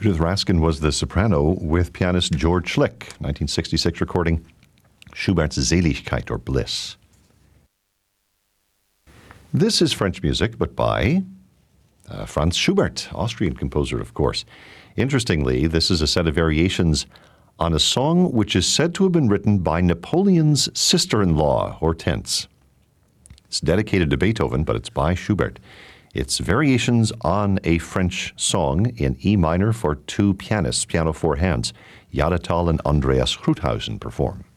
Judith Raskin was the soprano with pianist George Schlick, 1966 recording, Schubert's Seligkeit or Bliss. This is French music, but by Franz Schubert, Austrian composer, of course. Interestingly, this is a set of variations on a song which is said to have been written by Napoleon's sister-in-law, Hortense. It's dedicated to Beethoven, but it's by Schubert. It's variations on a French song in E minor for two pianists, piano four hands. Jadatal and Andreas Kruthausen perform.